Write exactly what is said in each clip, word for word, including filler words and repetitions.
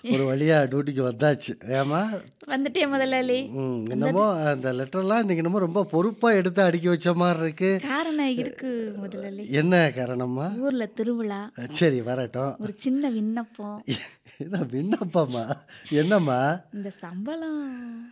ஒரு வழியா டியூட்டிக்கு வந்தாச்சு. ஏம்மா? வந்துட்டேன் முதலாளி. ம். என்னமோ அந்த லெட்டர்லாம் இன்னைக்கு என்னமோ ரொம்ப பொறுப்பா எடுத்து அடுக்கி வச்ச மாரி இருக்கு. காரணம் இருக்கு முதலாளி. என்ன காரணம்மா? ஊர்ல திருவிழா. சரி வரட்டும். ஒரு சின்ன விண்ணப்பம். என்ன விண்ணப்பமா? என்னம்மா? இந்த சம்பளம்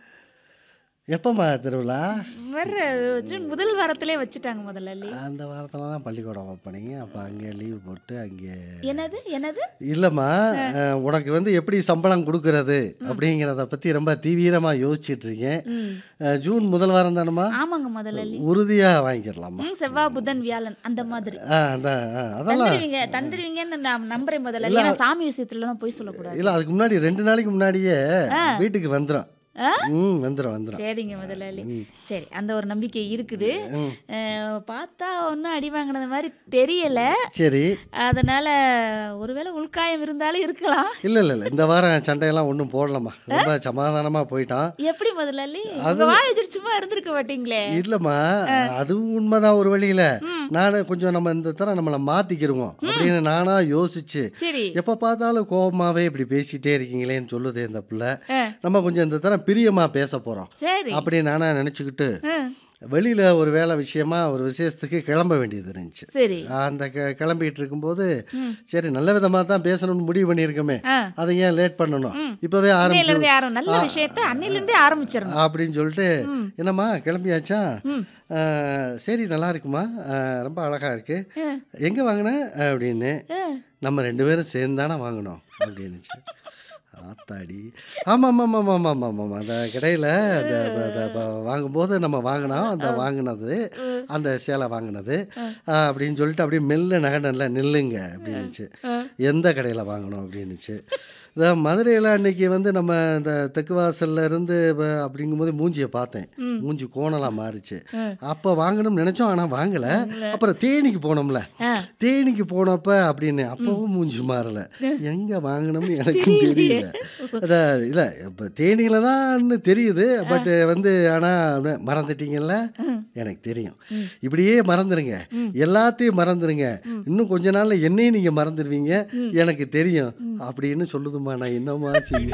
எப்பம்மா திருவிழா? வர்ற ஜூன் முதல் வாரத்திலே வச்சுட்டாங்க முதலாளி. அந்த வாரத்துல தான் பள்ளிக்கூடம் ஓப்பனிங். அப்போ அங்கே லீவ் போட்டு அங்கே என்னது என்னது இல்லைம்மா, அஹ், உனக்கு வந்து எப்படி சம்பளம் கொடுக்கறது அப்படிங்கிறத பற்றி ரொம்ப தீவிரமாக யோசிச்சுட்டு இருக்கேன். ம். அஹ், ஜூன் முதல் வாரம் தானம்மா? ஆமாங்க முதலாளி. உறுதியாக வாங்கிடலாமா? ம், செவ்வாய் புதன் வியாழன் அந்த மாதிரி ஆ அந்த ஆ, அதெல்லாம் தந்துருவீங்க தந்துருவீங்கன்னு நான் நம்புறேன் முதலாளி. ஏன்னா சாமி விஷயத்துலலாம் போய் சொல்லக்கூடாது. இல்லை, அதுக்கு முன்னாடி ரெண்டு நாளைக்கு முன்னாடியே வீட்டுக்கு வந்துடும். ஆ? ம் வந்துடும் வந்துடும். சரிங்க முதலாளி. சரி, அந்த ஒரு நம்பிக்கை இருக்குது. அஹ், பார்த்தா ஒன்றும் அடி வாங்கினது மாதிரி தெரியல. சரி. அதனால ஒருவேளை உள்காயம் இருந்தாலும் இருக்கலாம். இல்லை இல்லை இல்லை இந்த வாரம் சண்டையெல்லாம் ஒன்றும் போடலாமா, ரொம்ப சமாதானமாக போயிட்டான். எப்படி முதலாளி? உங்க வாய் வச்சுட்டு சும்மா இருந்திருக்க மாட்டீங்களே. இல்லைம்மா, அதுவும் உண்மைதான் ஒரு வழியில். நான் கொஞ்சம் நம்ம இந்த தரம் நம்மளை மாற்றிக்கிருவோம் அப்படின்னு நானா யோசிச்சு, சரி. எப்போ பார்த்தாலும் கோபமாகவே இப்படி பேசிகிட்டே இருக்கீங்களேன்னு சொல்லுது இந்த பிள்ளை. ஆ. நம்ம கொஞ்சம் இந்த தரம் பிரியமாக பேச போகிறோம் சரி. அப்படி நானா நினச்சிக்கிட்டு ஆ. வெளியில் ஒரு வேலை விஷயமா ஒரு விசேஷத்துக்கு கிளம்ப வேண்டியது இருந்துச்சு. சரி. அந்த க- கிளம்பிட்டு இருக்கும்போது சரி நல்ல விதமாக தான் பேசணும்னு முடிவு பண்ணியிருக்கோமே, ஆ. அதை ஏன் லேட் பண்ணணும், இப்போவே அன்னையில ஆரம்பிச்சு இருந்து யாரும் நல்ல விஷயத்த அன்னையில இருந்தே ஆரம்பிச்சிடணும். அப்படின்னு சொல்லிட்டு, என்னம்மா கிளம்பியாச்சா? ஆ, சரி நல்லா இருக்குமா, ஆ, ரொம்ப அழகா இருக்கு, எங்கே வாங்கின அப்படின்னு. நம்ம ரெண்டு பேரும் சேர்ந்து தானே வாங்கினோம் அப்படின்னுச்சு. ஆத்தாடி, ஆமாம் ஆமாம் ஆமாம் ஆமாம் ஆமாம் ஆமாம் அந்த கடையில் அந்த ப- அந்த ப- வாங்கும்போது நம்ம வாங்கினோம், அந்த வாங்கினது அந்த சேலை வாங்கினது ஆ, அப்படின்னு சொல்லிட்டு அப்படியே மெல்ல நகடல நில்லுங்க அப்படின்னுச்சு. எந்த கடையில் வாங்கினோம் அப்படின்னுச்சு. இந்த மதுரையில் அன்னைக்கு வந்து நம்ம இந்த தெற்கு வாசல்ல இருந்து வ- அப்படிங்கும்போது மூஞ்சியை பார்த்தேன், மூஞ்சி கோணலாக மாறிச்சு. அப்போ வாங்கணும்னு நினச்சோம், ஆனால் வாங்கலை. அப்புறம் தேனிக்கு போனோம்ல, தேனிக்கு போனப்ப அப்படின்னு அப்பவும் மூஞ்சி மாறலை. எங்கே வாங்கணும்னு எனக்கும் தெரியல. அதான் இல்லை, இப்போ தேனியில் தான் தெரியுது. பட் வந்து ஆனால் மறந்துட்டீங்கல்ல, எனக்கு தெரியும். இப்படியே மறந்துடுங்க, எல்லாத்தையும் மறந்துடுங்க, இன்னும் கொஞ்ச நாள்ல என்னையும் நீங்கள் மறந்துடுவீங்க, எனக்கு தெரியும் அப்படின்னு சொல்லுதுமா. நான் என்னமா செய்ய?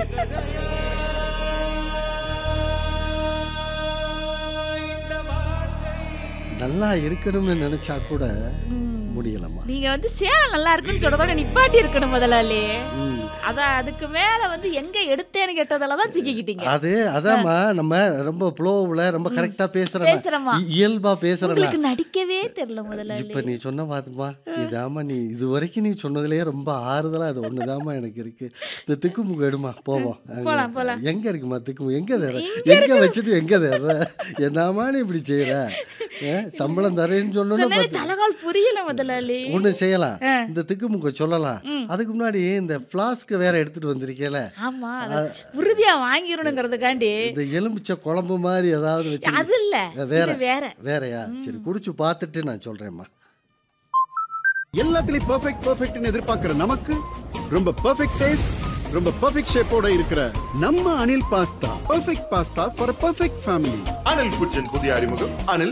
நல்லா இருக்கணும்னு நினைச்சா கூட முடியலம்மா. நீங்க வந்து சேலை நல்லா இருக்குன்னு சொல்றதோட நிப்பாட்டி இருக்கணும் முதலாளி. ம். அதான் அதுக்கு மேல வந்து எங்க எடுத்தேன்னு கேட்டதால தான் சிக்கிக்கிட்டீங்க. அது அதாம்மா, நம்ம ரொம்ப ஃப்ளோவில் ரொம்ப கரெக்டாக பேசுகிறோம், பேசுறமா இயல்பாக பேசுகிறோம். உங்களுக்கு நடிக்கவே தெரியல முதலாளி. இப்போ நீ சொன்ன பாத்துமா, இதாம்மா நீ இது வரைக்கும் நீ சொன்னதுலேயே ரொம்ப ஆறுதலாக அது ஒன்று தாம்மா எனக்கு இருக்கு. இந்த திக்குமுக்கு எடுமா போவோம். போலாம், போலாம். எங்கே இருக்குமா திக்குமு? எங்கே தர எங்கே வச்சுட்டு எங்கே தர? என்னம்மா நீ இப்படி செய்கிற? சம்பளம் தரேன்னு சொன்னோன்னு சொன்னது தலைகால் புரியல முதலாளி. ஒன்று செய்யலாம், இந்த திக்குமுக்க சொல்லலாம். அதுக்கு முன்னாடி இந்த ஃப்ளாஸ்க்கு வேற எடுத்துட்டு வந்திருக்கேல, ஆமா, அத உறுதியா வாங்கிரணுங்கிறதுக்காண்டி இந்த எலுமிச்சை குழம்பு மாதிரி ஏதாவது வச்சு. அது இல்ல, வேற இது வேற. வேறயா? சரி குடிச்சு பார்த்துட்டு நான் சொல்றேம்மா. எல்லாத்துலயும் பெர்ஃபெக்ட் பெர்ஃபெக்ட்னு எதிர்பார்க்கிற நமக்கு ரொம்ப பெர்ஃபெக்ட் டேஸ்ட், ரொம்ப பெர்ஃபெக்ட் ஷேப்போட இருக்கிற நம்ம Anil pasta. Perfect pasta for perfect family. Anil குச்சின் புதிய அறிமுகம் அனில்